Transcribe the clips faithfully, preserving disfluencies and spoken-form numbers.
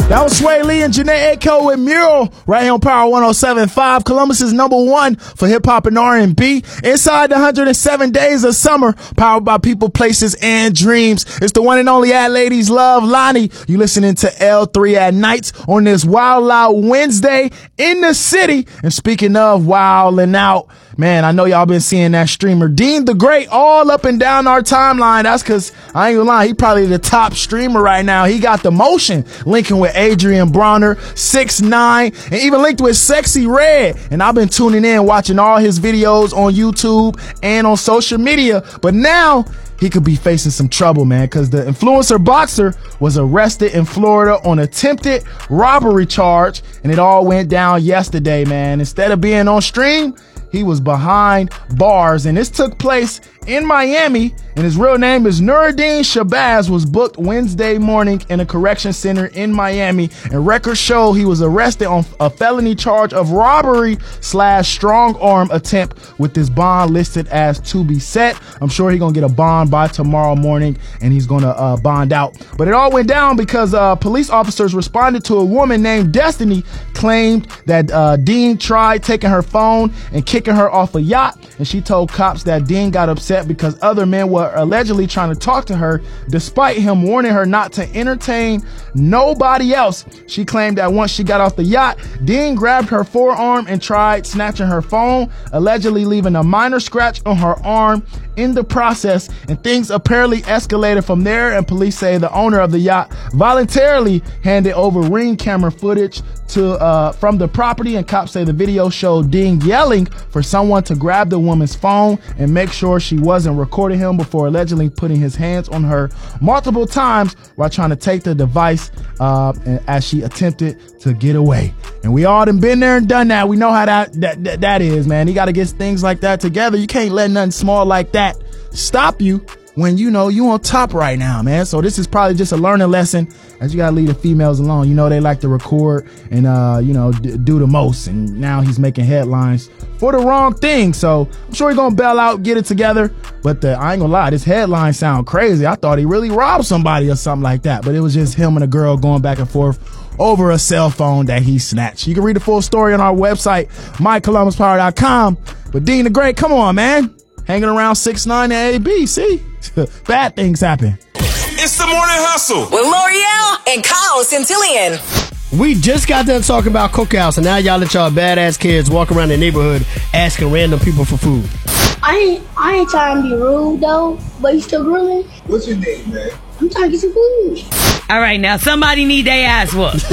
That was Sway Lee and Janae Aiko with Mural right here on Power one oh seven point five. Columbus is number one for hip hop and R and B. Inside the one hundred seven days of summer, powered by people, places, and dreams. It's the one and only Ad Ladies Love Lonnie. You listening to L three at Nights on this Wild Out Wednesday in the city. And speaking of wilding out, man, I know y'all been seeing that streamer Dean the Great all up and down our timeline. That's because, I ain't gonna lie, he probably the top streamer right now. He got the motion linking with Adrian Bronner, six nine, and even linked with Sexy Red. And I've been tuning in, watching all his videos on YouTube and on social media. But now he could be facing some trouble, man, because the influencer boxer was arrested in Florida on attempted robbery charge, and it all went down yesterday, man. Instead of being on stream, he was behind bars, and this took place in Miami, and his real name is Nuruddin Shabazz. Was booked Wednesday morning in a correction center in Miami, and records show he was arrested on a felony charge of robbery slash strong arm attempt, with this bond listed as to be set. I'm sure he's gonna get a bond by tomorrow morning, and he's gonna uh, bond out. But it all went down because uh, police officers responded to a woman named Destiny, claimed that uh, Dean tried taking her phone and kicking her off a yacht, and she told cops that Dean got upset because other men were allegedly trying to talk to her, despite him warning her not to entertain nobody else. She claimed that once she got off the yacht, Dean grabbed her forearm and tried snatching her phone, allegedly leaving a minor scratch on her arm in the process, and things apparently escalated from there, and police say the owner of the yacht voluntarily handed over ring camera footage to uh, from the property, and cops say the video showed Dean yelling for someone to grab the woman's phone and make sure she wasn't recording him before allegedly putting his hands on her multiple times while trying to take the device uh, as she attempted to get away. And we all done been there and done that. We know how that that, that, that is, man. You got to get things like that together. You can't let nothing small like that stop you when you know you on top right now, man. So this is probably just a learning lesson, as you gotta leave the females alone. You know they like to record and uh you know d- do the most, and now he's making headlines for the wrong thing. So I'm sure he's gonna bail out, get it together. But the, I ain't gonna lie, this headline sound crazy. I thought he really robbed somebody or something like that, but it was just him and a girl going back and forth over a cell phone that he snatched. You can read the full story on our website, my columbus power dot com. But Dean the Great, come on, man. Hanging around six nine and A B, see? Bad things happen. It's the Morning Hustle with L'Oreal and Kyle Centillion. We just got done talking about cookouts, and now y'all let y'all badass kids walk around the neighborhood asking random people for food. I ain't, I ain't trying to be rude, though, but you still grilling? What's your name, man? I'm trying to get some food. All right, now somebody need their ass whooped. Is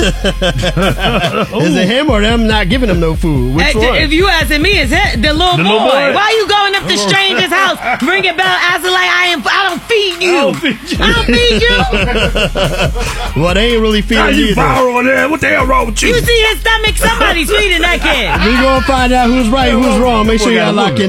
it him or them not giving them no food? Which Hey, one? If you asking me, it's it, the little The boy. little boy. Why you going up to strangers' house, ringing bell, asking like I am? I don't feed you. I don't feed you. I don't feed you. Well, they ain't really How feeding you either. viral on that? What the hell wrong with you? You see his stomach? Somebody's feeding that kid. We gonna find out who's right, who's wrong. Make sure y'all lock in.